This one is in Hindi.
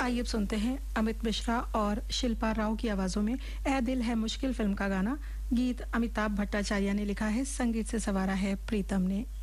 आइए अब सुनते हैं अमित मिश्रा और शिल्पा राव की आवाजों में ए दिल है मुश्किल फिल्म का गाना। गीत अमिताभ भट्टाचार्य ने लिखा है, संगीत से सवारा है प्रीतम ने।